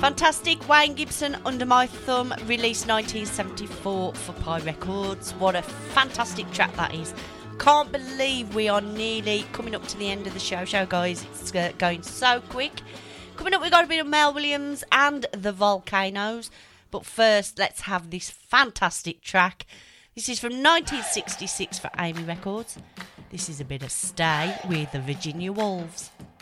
Fantastic. Wayne Gibson, Under My Thumb, released 1974 for Pi Records. What a fantastic track that is. Can't believe we are nearly coming up to the end of the show, guys. It's going so quick. Coming up, we've got a bit of Mel Williams and the Volcanoes. But first, let's have this fantastic track. This is from 1966 for Amy Records. This is a bit of Stay with the Virginia Wolves.